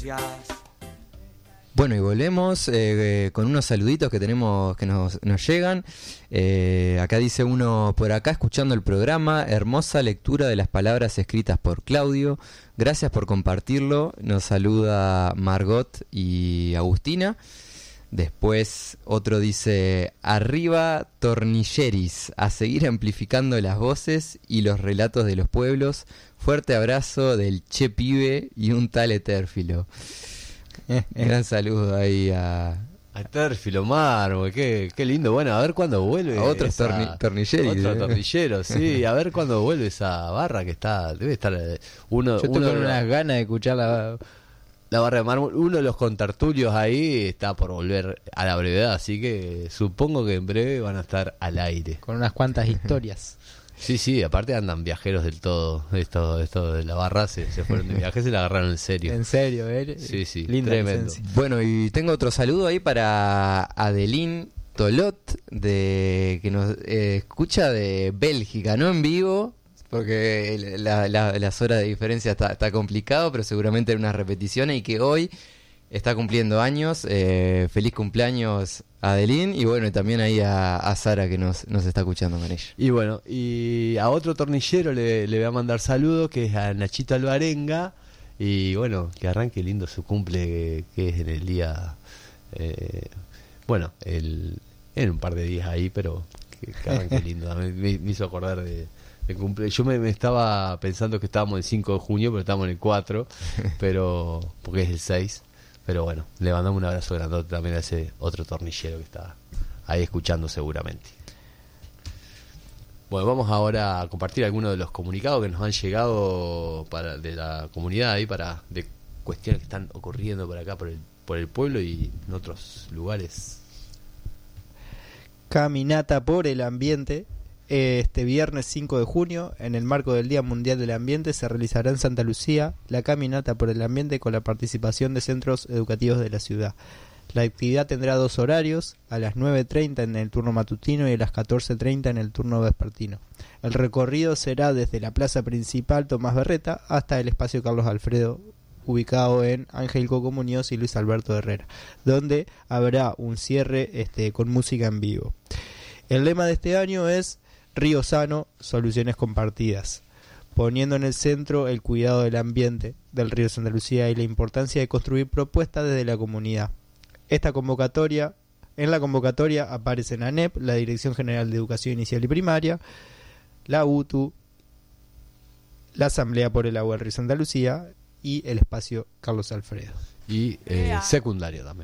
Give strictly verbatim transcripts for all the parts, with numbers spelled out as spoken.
ansias. Bueno, y volvemos eh, con unos saluditos que tenemos que nos, nos llegan. Eh, acá dice uno por acá escuchando el programa, hermosa lectura de las palabras escritas por Claudio. Gracias por compartirlo. Nos saluda Margot y Agustina. Después otro dice, arriba Tornilleris, a seguir amplificando las voces y los relatos de los pueblos. Fuerte abrazo del Che Pibe y un tal Etérfilo. Gran saludo ahí a... A Etérfilo Mármol, qué, qué lindo. Bueno, a ver cuándo vuelve. A otros esa... torni- tornilleros. Otro ¿eh? tornillero, sí. A ver cuándo vuelve esa barra que está... Debe estar... uno Yo tengo uno, unas ganas de escuchar la... La barra de mármol, uno de los contertulios ahí está por volver a la brevedad, así que supongo que en breve van a estar al aire. Con unas cuantas historias. Sí, sí, aparte andan viajeros del todo. Esto, esto de la barra se, se fueron de viaje, se la agarraron en serio. En serio, ¿eh? Sí, sí, Linda tremendo. licencia. Bueno, y tengo otro saludo ahí para Adeline Tolot, de que nos eh, escucha de Bélgica, no en vivo, porque la, la, las horas de diferencia está, está complicado, pero seguramente en unas repeticiones, y que hoy está cumpliendo años. Eh, feliz cumpleaños Adeline, y bueno, y también ahí a, a Sara que nos, nos está escuchando con ella. Y bueno, y a otro tornillero le, le voy a mandar saludos, que es a Nachito Alvarenga, y bueno, que arranque lindo su cumple, que, que es en el día, eh, bueno, el, en un par de días ahí, pero que, que arranque lindo. Me, me, me hizo acordar de, de cumple. Yo me, me estaba pensando que estábamos el cinco de junio, pero estamos en el cuatro, pero porque es el seis. Pero bueno, le mandamos un abrazo grandote también a ese otro tornillero que está ahí escuchando seguramente. Bueno, vamos ahora a compartir algunos de los comunicados que nos han llegado para de la comunidad ahí para de cuestiones que están ocurriendo por acá por el por el pueblo y en otros lugares. Caminata por el ambiente. Este viernes cinco de junio, en el marco del Día Mundial del Ambiente, se realizará en Santa Lucía la Caminata por el Ambiente con la participación de centros educativos de la ciudad. La actividad tendrá dos horarios, a las nueve treinta en el turno matutino y a las catorce treinta en el turno vespertino. El recorrido será desde la plaza principal Tomás Berreta hasta el espacio Carlos Alfredo, ubicado en Ángel Coco Muñoz y Luis Alberto Herrera, donde habrá un cierre este, con música en vivo. El lema de este año es Río Sano, soluciones compartidas, poniendo en el centro el cuidado del ambiente del río Santa Lucía y la importancia de construir propuestas desde la comunidad. Esta convocatoria, en la convocatoria aparecen ANEP, la Dirección General de Educación Inicial y Primaria, la U T U, la Asamblea por el Agua del Río Santa Lucía y el espacio Carlos Alfredo. Y eh, secundario también.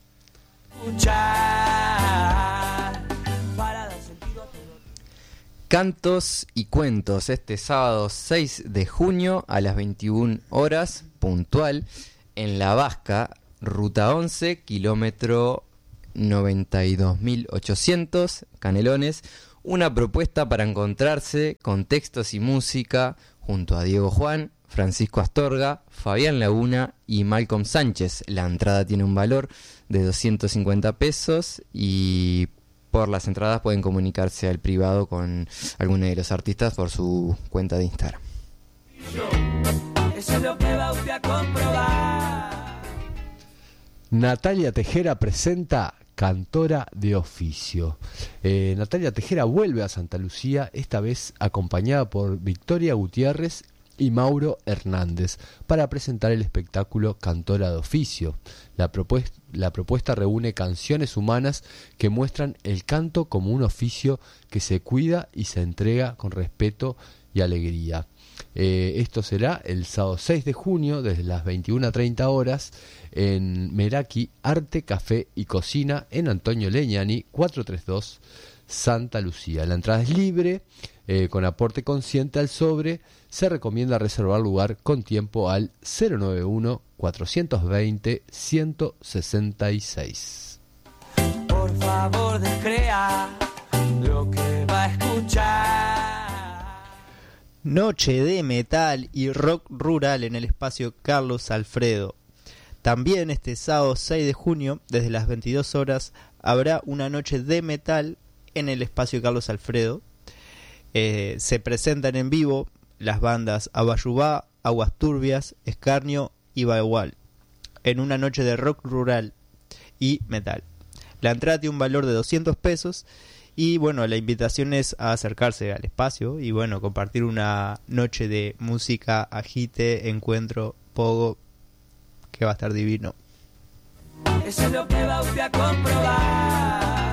Cantos y cuentos este sábado seis de junio a las veintiuna horas, puntual, en La Vasca, ruta once, kilómetro noventa y dos mil ochocientos, Canelones. Una propuesta para encontrarse con textos y música junto a Diego Juan, Francisco Astorga, Fabián Laguna y Malcolm Sánchez. La entrada tiene un valor de doscientos cincuenta pesos y por las entradas pueden comunicarse al privado con alguno de los artistas por su cuenta de Instagram. Eso es lo que va usted a comprobar. Natalia Tejera presenta Cantora de Oficio. Eh, Natalia Tejera vuelve a Santa Lucía, esta vez acompañada por Victoria Gutiérrez y Mauro Hernández, para presentar el espectáculo Cantora de Oficio. La propuesta, la propuesta reúne canciones humanas que muestran el canto como un oficio que se cuida y se entrega con respeto y alegría. Eh, esto será el sábado seis de junio desde las veintiuna treinta horas en Meraki Arte, Café y Cocina en Antonio Leñani cuatrocientos treinta y dos Santa Lucía. La entrada es libre, eh, con aporte consciente al sobre. Se recomienda reservar lugar con tiempo al cero noventa y uno, cuatrocientos veinte, ciento sesenta y seis. Por favor, descrea lo que va a escuchar. Noche de metal y rock rural en el espacio Carlos Alfredo. También este sábado seis de junio, desde las veintidós horas, habrá una noche de metal en el espacio Carlos Alfredo. Eh, se presentan en vivo las bandas Abayubá, Aguas Turbias, Escarnio y Bagual. en una noche de rock rural y metal. La entrada tiene un valor de doscientos pesos y bueno, la invitación es a acercarse al espacio y bueno, compartir una noche de música, agite, encuentro, pogo, que va a estar divino. Eso es lo que va usted a comprobar.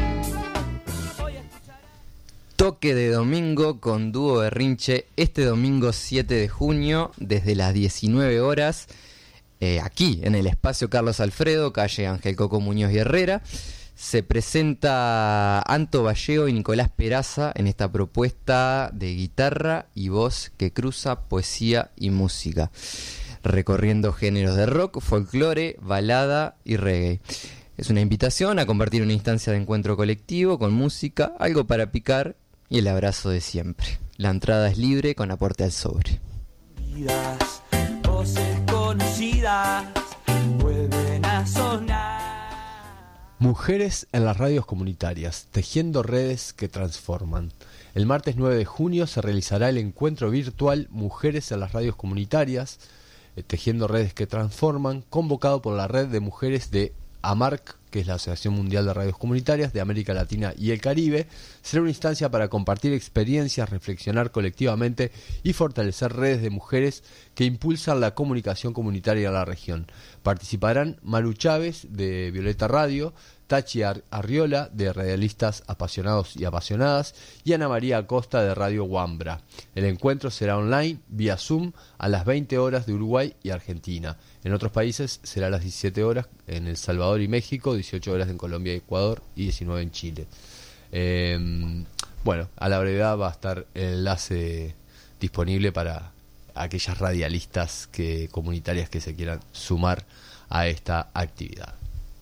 Toque de domingo con Dúo Berrinche este domingo siete de junio desde las diecinueve horas eh, aquí en el espacio Carlos Alfredo, calle Ángel Coco Muñoz y Herrera. Se presenta Anto Valleo y Nicolás Peraza en esta propuesta de guitarra y voz que cruza poesía y música, recorriendo géneros de rock, folclore, balada y reggae. Es una invitación a compartir una instancia de encuentro colectivo con música, algo para picar y el abrazo de siempre. La entrada es libre con aporte al sobre. Vidas, voces conocidas vuelven a sonar. Mujeres en las radios comunitarias, tejiendo redes que transforman. El martes nueve de junio se realizará el encuentro virtual Mujeres en las radios comunitarias, eh, tejiendo redes que transforman, convocado por la red de mujeres de AMARC, que es la Asociación Mundial de Radios Comunitarias de América Latina y el Caribe. Será una instancia para compartir experiencias, reflexionar colectivamente y fortalecer redes de mujeres que impulsan la comunicación comunitaria en la región. Participarán Maru Chávez de Violeta Radio, Tachi Arriola de Radialistas Apasionados y Apasionadas y Ana María Acosta de Radio Wambra. El encuentro será online vía Zoom a las veinte horas de Uruguay y Argentina. En otros países será a las diecisiete horas en El Salvador y México, dieciocho horas en Colombia y Ecuador y diecinueve en Chile. Eh, bueno, a la brevedad va a estar el enlace disponible para aquellas radialistas que, comunitarias que se quieran sumar a esta actividad.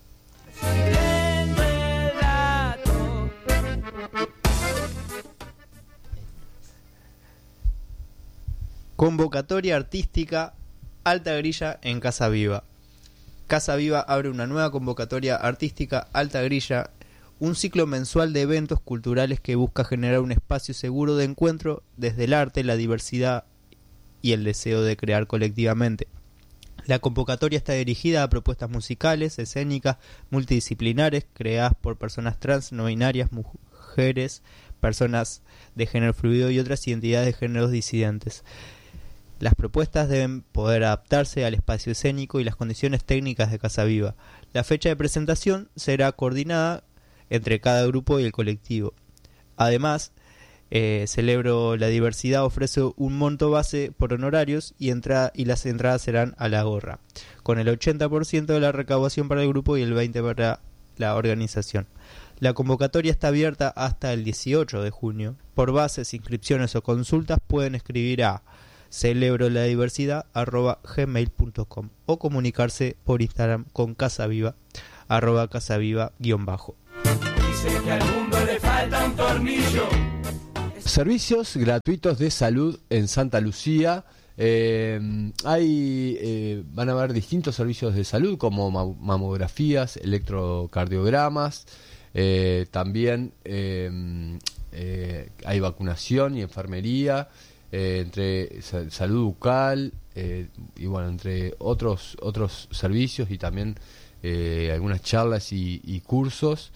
Convocatoria artística Alta Grilla en Casa Viva. Casa Viva abre una nueva convocatoria artística Alta Grilla, un ciclo mensual de eventos culturales que busca generar un espacio seguro de encuentro desde el arte, la diversidad y el deseo de crear colectivamente. La convocatoria está dirigida a propuestas musicales, escénicas, multidisciplinares, creadas por personas trans, no binarias, mujeres, personas de género fluido y otras identidades de géneros disidentes. Las propuestas deben poder adaptarse al espacio escénico y las condiciones técnicas de Casa Viva. La fecha de presentación será coordinada entre cada grupo y el colectivo. Además, eh, Celebro la Diversidad ofrece un monto base por honorarios y, entra- y las entradas serán a la gorra, con el ochenta por ciento de la recaudación para el grupo y el veinte por ciento para la organización. La convocatoria está abierta hasta el dieciocho de junio. Por bases, inscripciones o consultas pueden escribir a celebroladiversidad arroba gmail punto com o comunicarse por Instagram con casaviva arroba casaviva guión bajo. Dice que al mundo le falta un tornillo. Servicios gratuitos de salud en Santa Lucía. Eh, hay eh, van a haber distintos servicios de salud como ma- mamografías, electrocardiogramas, eh, también eh, eh, hay vacunación y enfermería, eh, entre sa- salud bucal eh, y bueno, entre otros otros servicios y también eh, algunas charlas y, y cursos.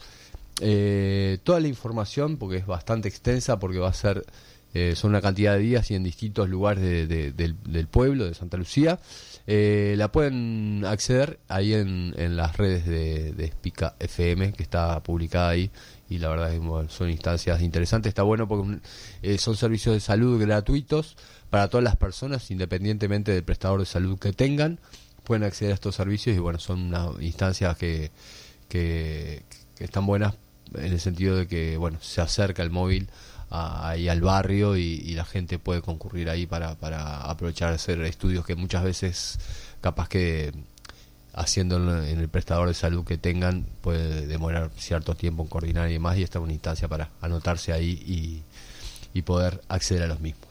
Eh, toda la información, porque es bastante extensa, porque va a ser eh, son una cantidad de días y en distintos lugares de, de, del, del pueblo de Santa Lucía, eh, la pueden acceder ahí en, en las redes de, de Espica F M, que está publicada ahí, y la verdad es que bueno, son instancias interesantes. Está bueno porque eh, son servicios de salud gratuitos para todas las personas, independientemente del prestador de salud que tengan, pueden acceder a estos servicios y bueno, son unas instancias que, que, que están buenas en el sentido de que bueno, se acerca el móvil a, ahí al barrio y, y la gente puede concurrir ahí para, para aprovechar de hacer estudios que muchas veces capaz que haciendo en el prestador de salud que tengan puede demorar cierto tiempo en coordinar y demás, y esta es una instancia para anotarse ahí y, y poder acceder a los mismos.